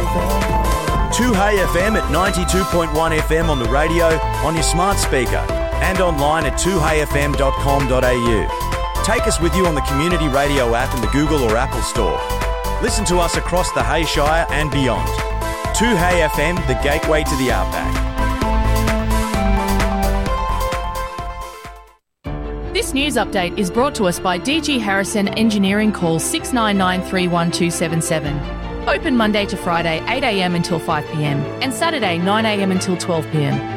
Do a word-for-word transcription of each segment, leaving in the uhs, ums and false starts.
two Hey F M at ninety-two point one F M on the radio, on your smart speaker, and online at two hey f m dot com dot a u. Take us with you on the Community Radio app in the Google or Apple Store. Listen to us across the Hay Shire and beyond. two Hey F M, the gateway to the outback. This news update is brought to us by D G Harrison Engineering. Call six nine nine three one two seven seven. Open Monday to Friday eight a m until five p m and Saturday nine a m until twelve p m.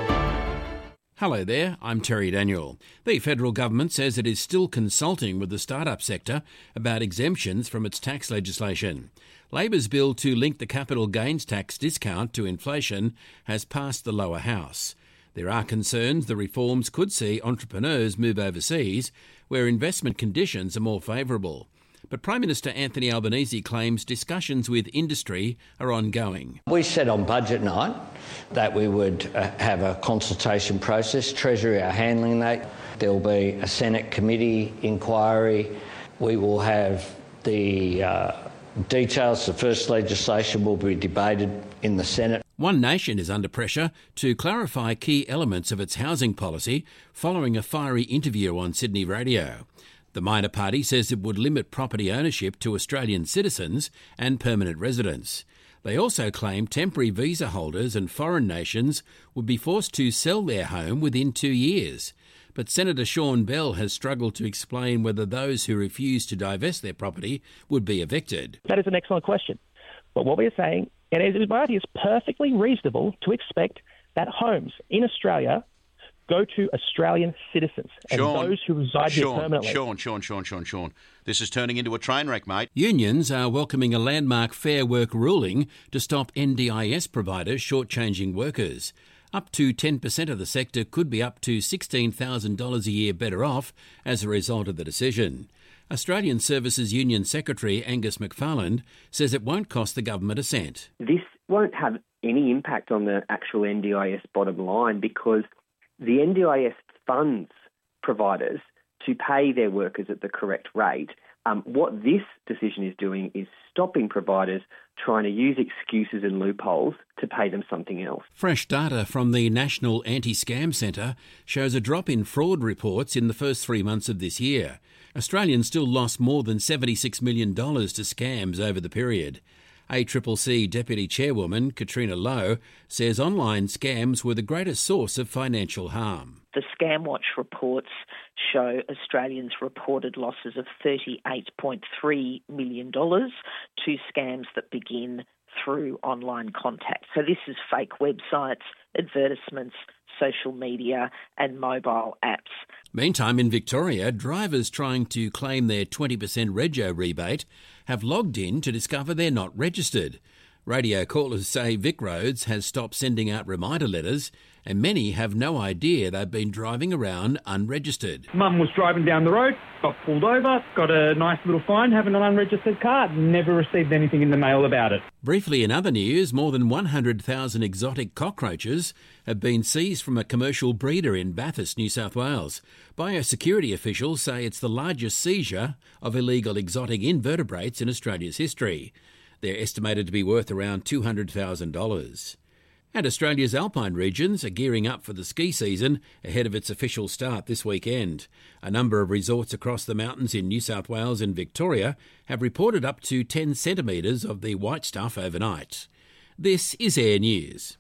Hello there, I'm Terry Daniel. The federal government says it is still consulting with the startup sector about exemptions from its tax legislation. Labor's bill to link the capital gains tax discount to inflation has passed the lower house. There are concerns the reforms could see entrepreneurs move overseas, where investment conditions are more favourable. But Prime Minister Anthony Albanese claims discussions with industry are ongoing. We said on budget night that we would uh, have a consultation process. Treasury are handling that. There will be a Senate committee inquiry. We will have the uh, details. The first legislation will be debated in the Senate. One Nation is under pressure to clarify key elements of its housing policy following a fiery interview on Sydney radio. The minor party says it would limit property ownership to Australian citizens and permanent residents. They also claim temporary visa holders and foreign nations would be forced to sell their home within two years. But Senator Sean Bell has struggled to explain whether those who refuse to divest their property would be evicted. That is an excellent question. But what we're saying, and it is, it is perfectly reasonable to expect that homes in Australia go to Australian citizens and Sean, those who reside Sean, here permanently. Sean, Sean, Sean, Sean, Sean. This is turning into a train wreck, mate. Unions are welcoming a landmark Fair Work ruling to stop N D I S providers shortchanging workers. Up to ten percent of the sector could be up to sixteen thousand dollars a year better off as a result of the decision. Australian Services Union Secretary Angus McFarland says it won't cost the government a cent. This won't have any impact on the actual N D I S bottom line because the N D I S funds providers to pay their workers at the correct rate. Um, what this decision is doing is stopping providers trying to use excuses and loopholes to pay them something else. Fresh data from the National Anti-Scam Centre shows a drop in fraud reports in the first three months of this year. Australians still lost more than seventy-six million dollars to scams over the period. A C C C Deputy Chairwoman Katrina Lowe says online scams were the greatest source of financial harm. The ScamWatch reports show Australians reported losses of thirty-eight point three million dollars to scams that begin through online contact. So this is fake websites, advertisements, social media and mobile apps. Meantime, in Victoria, drivers trying to claim their twenty percent rego rebate have logged in to discover they're not registered. Radio callers say VicRoads has stopped sending out reminder letters and many have no idea they've been driving around unregistered. Mum was driving down the road, got pulled over, got a nice little fine having an unregistered car, never received anything in the mail about it. Briefly in other news, more than one hundred thousand exotic cockroaches have been seized from a commercial breeder in Bathurst, New South Wales. Biosecurity officials say it's the largest seizure of illegal exotic invertebrates in Australia's history. They're estimated to be worth around two hundred thousand dollars. And Australia's alpine regions are gearing up for the ski season ahead of its official start this weekend. A number of resorts across the mountains in New South Wales and Victoria have reported up to ten centimetres of the white stuff overnight. This is Air News.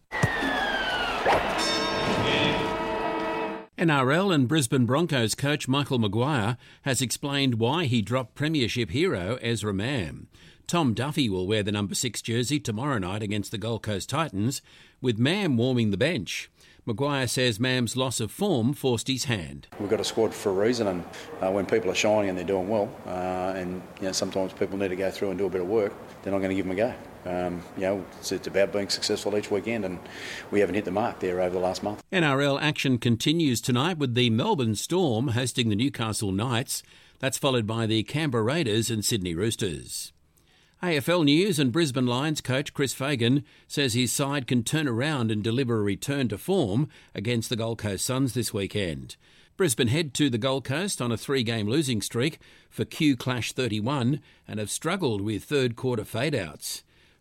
N R L and Brisbane Broncos coach Michael Maguire has explained why he dropped Premiership hero Ezra Mam. Tom Duffy will wear the number six jersey tomorrow night against the Gold Coast Titans, with Mam warming the bench. Maguire says Mam's loss of form forced his hand. We've got a squad for a reason, and uh, when people are shining and they're doing well, uh, and you know sometimes people need to go through and do a bit of work, then I'm going to give them a go. Um, you know, it's, it's about being successful each weekend, and we haven't hit the mark there over the last month. N R L action continues tonight with the Melbourne Storm hosting the Newcastle Knights. That's followed by the Canberra Raiders and Sydney Roosters. A F L News and Brisbane Lions coach Chris Fagan says his side can turn around and deliver a return to form against the Gold Coast Suns this weekend. Brisbane head to the Gold Coast on a three-game losing streak for Q Clash thirty-one and have struggled with third-quarter fade-outs.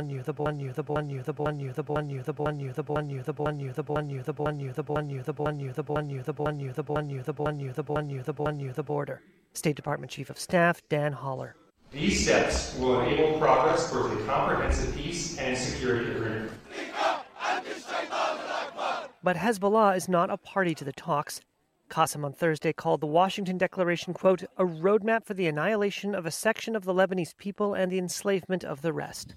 border, near the border, near the border, near the border, near the border, near the border, near the border, near the border, near the border, near the border, near the border, near the border, near the border, near the border, near the border, near the border, near the border, near the border, near the border. State Department Chief of Staff Dan Holler. These steps will enable progress towards a comprehensive peace and security agreement. But Hezbollah is not a party to the talks. Qasem on Thursday called the Washington Declaration, quote, a roadmap for the annihilation of a section of the Lebanese people and the enslavement of the rest.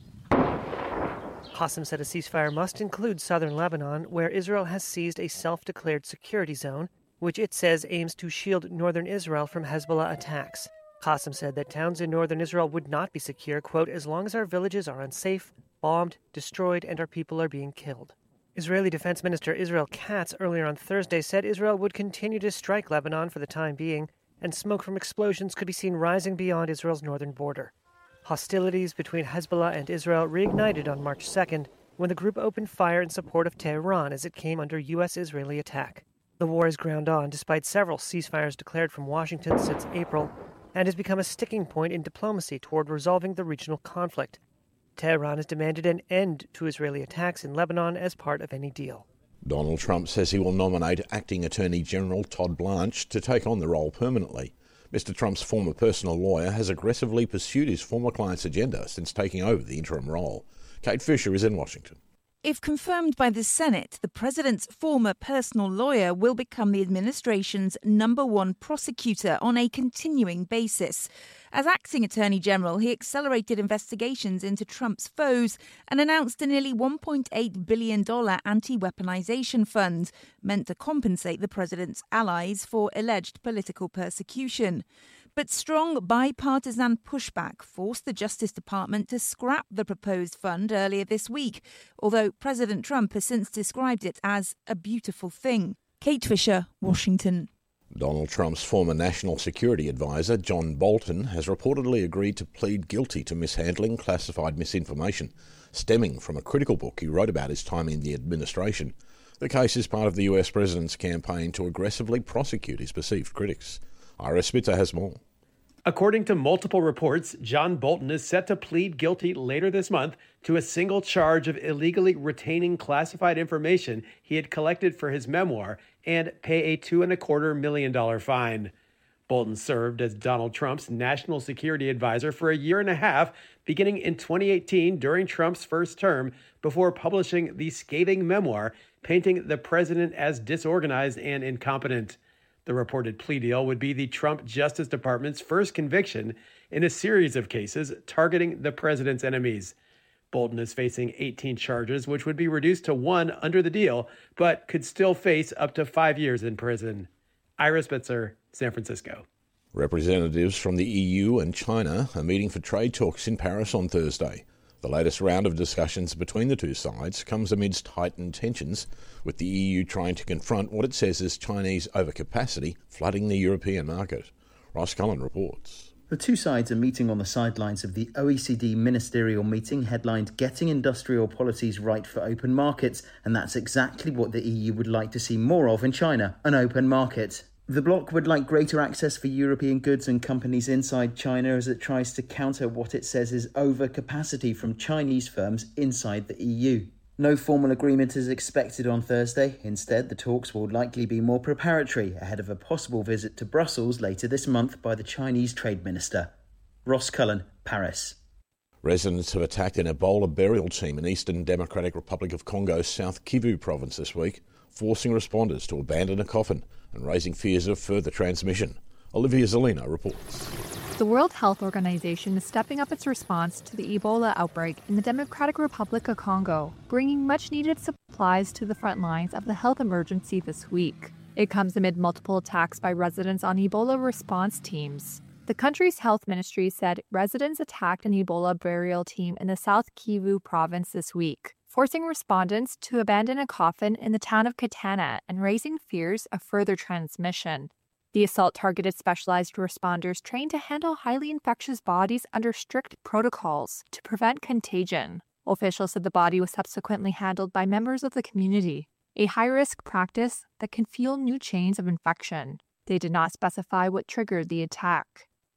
Qasem said a ceasefire must include southern Lebanon, where Israel has seized a self-declared security zone, which it says aims to shield northern Israel from Hezbollah attacks. Qasem said that towns in northern Israel would not be secure, quote, as long as our villages are unsafe, bombed, destroyed, and our people are being killed. Israeli Defense Minister Israel Katz earlier on Thursday said Israel would continue to strike Lebanon for the time being, and smoke from explosions could be seen rising beyond Israel's northern border. Hostilities between Hezbollah and Israel reignited on March second when the group opened fire in support of Tehran as it came under U S-Israeli attack. The war has ground on despite several ceasefires declared from Washington since April, and has become a sticking point in diplomacy toward resolving the regional conflict. Tehran has demanded an end to Israeli attacks in Lebanon as part of any deal. Donald Trump says he will nominate Acting Attorney General Todd Blanche to take on the role permanently. Mister Trump's former personal lawyer has aggressively pursued his former client's agenda since taking over the interim role. Kate Fisher is in Washington. If confirmed by the Senate, the president's former personal lawyer will become the administration's number one prosecutor on a continuing basis. As acting attorney general, he accelerated investigations into Trump's foes and announced a nearly one point eight billion dollars anti-weaponization fund meant to compensate the president's allies for alleged political persecution. But strong bipartisan pushback forced the Justice Department to scrap the proposed fund earlier this week, although President Trump has since described it as a beautiful thing. Kate Fisher, Washington. Donald Trump's former national security advisor, John Bolton, has reportedly agreed to plead guilty to mishandling classified misinformation, stemming from a critical book he wrote about his time in the administration. The case is part of the U S president's campaign to aggressively prosecute his perceived critics. Ira Spitzer has more. According to multiple reports, John Bolton is set to plead guilty later this month to a single charge of illegally retaining classified information he had collected for his memoir and pay a two and a quarter million dollar fine. Bolton served as Donald Trump's national security advisor for a year and a half, beginning in twenty eighteen during Trump's first term, before publishing the scathing memoir painting the president as disorganized and incompetent. The reported plea deal would be the Trump Justice Department's first conviction in a series of cases targeting the president's enemies. Bolton is facing eighteen charges, which would be reduced to one under the deal, but could still face up to five years in prison. Ira Spitzer, San Francisco. Representatives from the E U and China are meeting for trade talks in Paris on Thursday. The latest round of discussions between the two sides comes amidst heightened tensions, with the E U trying to confront what it says is Chinese overcapacity flooding the European market. Ross Cullen reports. The two sides are meeting on the sidelines of the O E C D ministerial meeting headlined Getting Industrial Policies Right for Open Markets, and that's exactly what the E U would like to see more of in China, an open market. The bloc would like greater access for European goods and companies inside China as it tries to counter what it says is overcapacity from Chinese firms inside the E U. No formal agreement is expected on Thursday. Instead, the talks will likely be more preparatory ahead of a possible visit to Brussels later this month by the Chinese Trade Minister. Ross Cullen, Paris. Residents have attacked an Ebola burial team in Eastern Democratic Republic of Congo's South Kivu province this week, forcing responders to abandon a coffin and raising fears of further transmission. Olivia Zelina reports. The World Health Organization is stepping up its response to the Ebola outbreak in the Democratic Republic of Congo, bringing much-needed supplies to the front lines of the health emergency this week. It comes amid multiple attacks by residents on Ebola response teams. The country's health ministry said residents attacked an Ebola burial team in the South Kivu province this week, forcing respondents to abandon a coffin in the town of Katana and raising fears of further transmission. The assault targeted specialized responders trained to handle highly infectious bodies under strict protocols to prevent contagion. Officials said the body was subsequently handled by members of the community, a high-risk practice that can fuel new chains of infection. They did not specify what triggered the attack.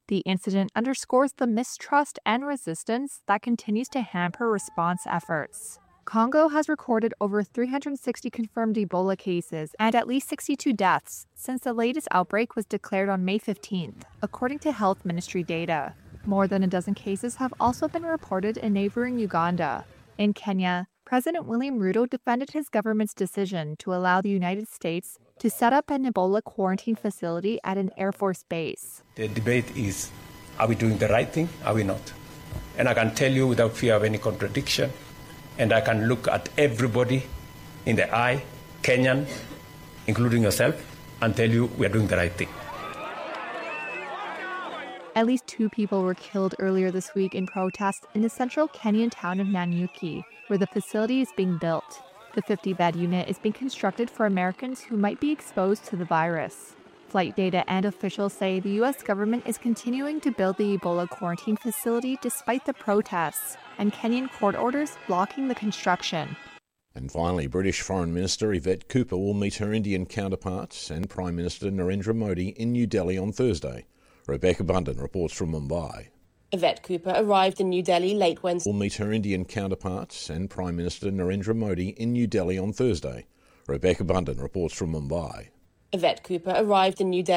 The incident underscores the mistrust and resistance that continues to hamper response efforts. Congo has recorded over three hundred sixty confirmed Ebola cases and at least sixty-two deaths since the latest outbreak was declared on May fifteenth, according to Health Ministry data. More than a dozen cases have also been reported in neighboring Uganda. In Kenya, President William Ruto defended his government's decision to allow the United States to set up an Ebola quarantine facility at an Air Force base. The debate is, are we doing the right thing? Are we not? And I can tell you without fear of any contradiction, and I can look at everybody in the eye, Kenyan, including yourself, and tell you we are doing the right thing. At least two people were killed earlier this week in protests in the central Kenyan town of Nanyuki, where the facility is being built. The fifty-bed unit is being constructed for Americans who might be exposed to the virus. Flight data and officials say the U S government is continuing to build the Ebola quarantine facility despite the protests and Kenyan court orders blocking the construction. And finally, British Foreign Minister Yvette Cooper will meet her Indian counterparts and Prime Minister Narendra Modi in New Delhi on Thursday. Rebecca Bundan reports from Mumbai. Yvette Cooper arrived in New Delhi late Wednesday. Will meet her Indian counterparts and Prime Minister Narendra Modi in New Delhi on Thursday. Rebecca Bundan reports from Mumbai. Yvette Cooper arrived in New Delhi.